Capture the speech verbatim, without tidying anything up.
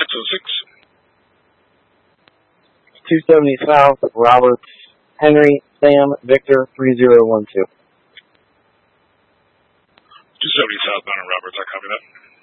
six oh six. two seventy South, Roberts, Henry, Sam, Victor, three zero one two. two seventy southbound on Roberts, I copy that.